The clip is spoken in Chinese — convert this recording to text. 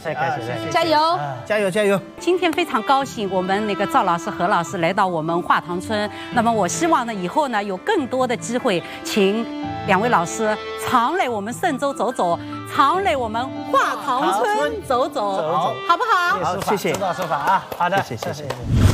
再开始， 加油， 加油，加油！ 今天非常高兴，我们那个赵老师、何老师来到我们华堂村。那么我希望呢，以后呢有更多的机会，请两位老师常来我们嵊州走走，常来我们华堂村走走，好不好？ 好，谢谢，指导手法啊，好的， 谢谢。